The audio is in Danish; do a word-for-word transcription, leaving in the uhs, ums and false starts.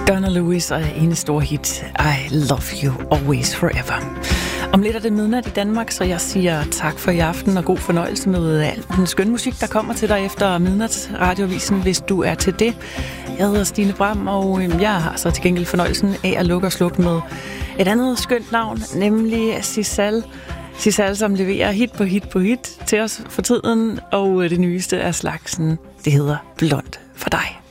Donna Lewis og en stor hit, I Love You Always Forever. Om lidt er det midnat i Danmark, så jeg siger tak for i aften og god fornøjelse med al den skønne musik, der kommer til dig efter midnatsradioavisen, hvis du er til det. Jeg hedder Stine Bram, og jeg har så til gengæld fornøjelsen af at lukke og slukke med et andet skønt navn, nemlig Sisal. Sisal, som leverer hit på hit på hit til os for tiden, og det nyeste af slagsen, det hedder Blond for dig.